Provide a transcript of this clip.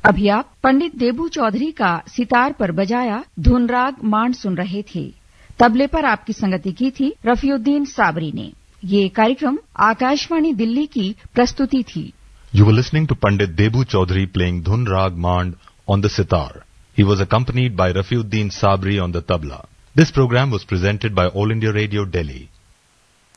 अभी आप पंडित देबू चौधरी का सितार पर बजाया धुनराग मांड सुन रहे थे। तबले पर आपकी संगति की थी रफीउद्दीन साबरी ने। ये कार्यक्रम आकाशवाणी दिल्ली की प्रस्तुति थी। You were listening to Pandit Debu Chaudhary playing Dhun Rag Mand on the sitar. He was accompanied by Rafiuddin Sabri on the tabla. This program was presented by All India Radio Delhi.